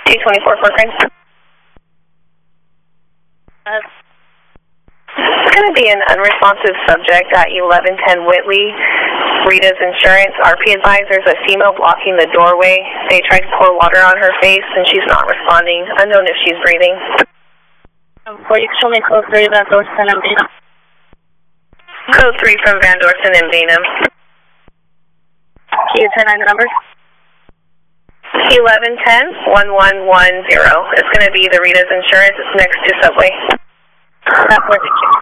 224 for crane. It's going to be an unresponsive subject at 1110 Whitley. Rita's Insurance. RP advisors, a female blocking the doorway. They tried to pour water on her face and she's not responding. Unknown if she's breathing. You can show me code 3 Van Dorsen and Venum. Code 3 from Van Dorsen and Venum. Can you turn on the numbers? 1110-1110. It's going to be the Rita's Insurance. It's next to Subway. That's perfect.